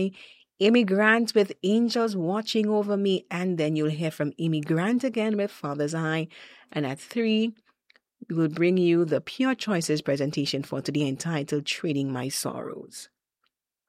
Eye, Amy Grant with Angels Watching Over Me, and then you'll hear from Amy Grant again with Father's Eye. And at 3, we will bring you the Pure Choices presentation for today entitled Trading My Sorrows.